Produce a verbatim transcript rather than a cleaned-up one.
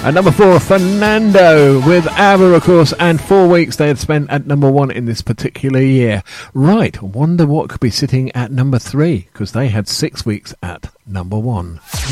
At number four, Fernando with ABBA, of course, and four weeks they had spent at number one in this particular year. Right, wonder what could be sitting at number three, because they had six weeks at number one.